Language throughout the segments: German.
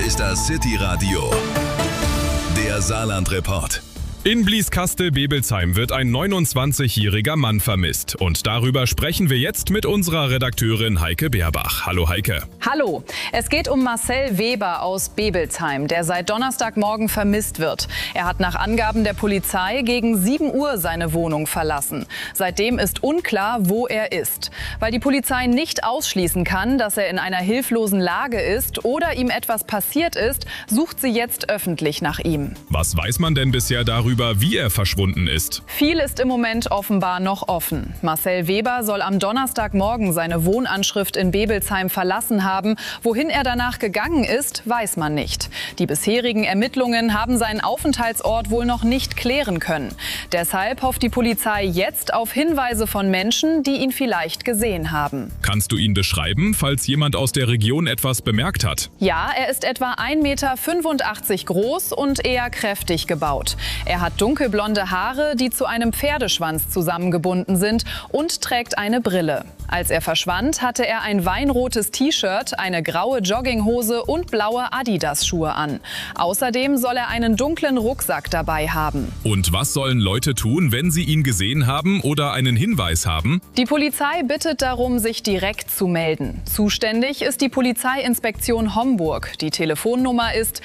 ist das City Radio, der Saarland-Report. In Blieskastel-Bebelsheim wird ein 29-jähriger Mann vermisst. Und darüber sprechen wir jetzt mit unserer Redakteurin Heike Beerbach. Hallo Heike. Hallo. Es geht um Marcel Weber aus Bebelsheim, der seit Donnerstagmorgen vermisst wird. Er hat nach Angaben der Polizei gegen 7 Uhr seine Wohnung verlassen. Seitdem ist unklar, wo er ist. Weil die Polizei nicht ausschließen kann, dass er in einer hilflosen Lage ist oder ihm etwas passiert ist, sucht sie jetzt öffentlich nach ihm. Was weiß man denn bisher darüber, wie er verschwunden ist? Viel ist im Moment offenbar noch offen. Marcel Weber soll am Donnerstagmorgen seine Wohnanschrift in Bebelsheim verlassen haben. Wohin er danach gegangen ist, weiß man nicht. Die bisherigen Ermittlungen haben seinen Aufenthaltsort wohl noch nicht klären können. Deshalb hofft die Polizei jetzt auf Hinweise von Menschen, die ihn vielleicht gesehen haben. Kannst du ihn beschreiben, falls jemand aus der Region etwas bemerkt hat? Ja, er ist etwa 1,85 Meter groß und eher kräftig gebaut. Er hat dunkelblonde Haare, die zu einem Pferdeschwanz zusammengebunden sind, und trägt eine Brille. Als er verschwand, hatte er ein weinrotes T-Shirt, eine graue Jogginghose und blaue Adidas-Schuhe an. Außerdem soll er einen dunklen Rucksack dabei haben. Und was sollen Leute tun, wenn sie ihn gesehen haben oder einen Hinweis haben? Die Polizei bittet darum, sich direkt zu melden. Zuständig ist die Polizeiinspektion Homburg. Die Telefonnummer ist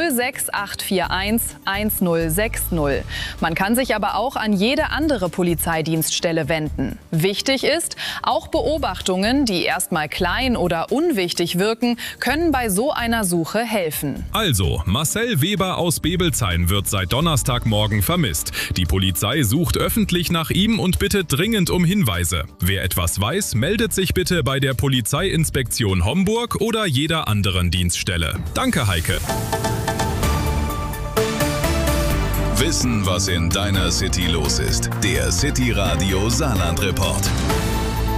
06841 1060. Man kann sich aber auch an jede andere Polizeidienststelle wenden. Wichtig ist, auch Beobachtungen, die erstmal klein oder unwichtig wirken, können bei so einer Suche helfen. Also, Marcel Weber aus Bebelsheim wird seit Donnerstagmorgen vermisst. Die Polizei sucht öffentlich nach ihm und bittet dringend um Hinweise. Wer etwas weiß, meldet sich bitte bei der Polizeiinspektion Homburg oder jeder anderen Dienststelle. Danke, Heike. Wissen, was in deiner City los ist. Der City Radio Saarland-Report.